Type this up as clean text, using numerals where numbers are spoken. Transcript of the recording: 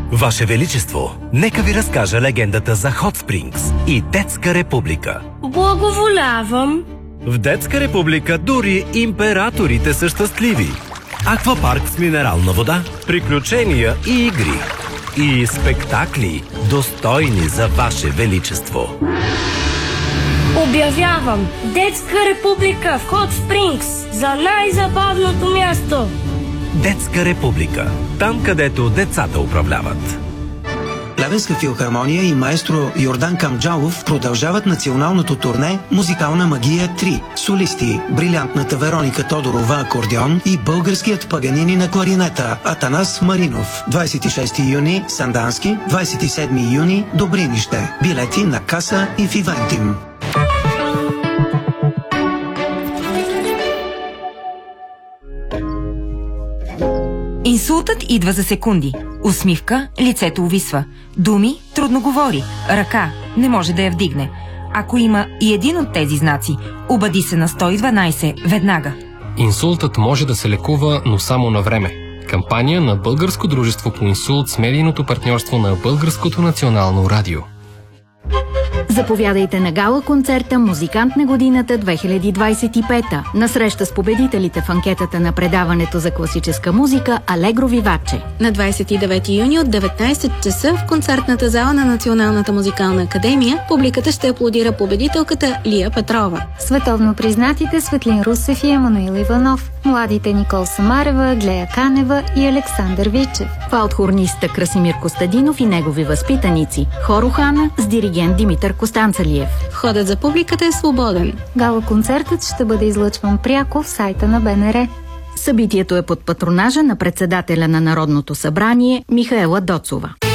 Ваше Величество, нека ви разкажа легендата за Hot Springs и Детска република. Благоволявам. В Детска република дори императорите са щастливи. Аквапарк с минерална вода, приключения и игри. И спектакли, достойни за Ваше Величество. Обявявам Детска република в Hot Springs за най-забавното място. Детска република. Там, където децата управляват. Плевенска филхармония и маестро Йордан Камджалов продължават националното турне «Музикална магия 3». Солисти – брилянтната Вероника Тодорова акордеон и българският Паганини на кларинета Атанас Маринов. 26 юни – Сандански, 27 юни – Добринище. Билети на каса и в Ивентим. Инсултът идва за секунди. Усмивка, лицето увисва. Думи, трудно говори. Ръка, не може да я вдигне. Ако има и един от тези знаци, обади се на 112 веднага. Инсултът може да се лекува, но само на време. Кампания на Българско дружество по инсулт с медийното партньорство на Българското национално радио. Заповядайте на гала-концерта «Музикант на годината 2025» на среща с победителите в анкетата на предаването за класическа музика «Алегро Виваче». На 29 юни от 19 часа в концертната зала на Националната музикална академия публиката ще аплодира победителката Лия Петрова. Световно признатите Светлин Русев и Емануил Иванов, младите Никол Самарева, Глея Канева и Александър Вичев. Фалт-хорниста Красимир Костадинов и негови възпитаници. Хор Охана с диригент Димитър Костанцалиев. Входът за публиката е свободен. Гала-концертът ще бъде излъчван пряко в сайта на БНР. Събитието е под патронажа на председателя на Народното събрание Михаела Доцова.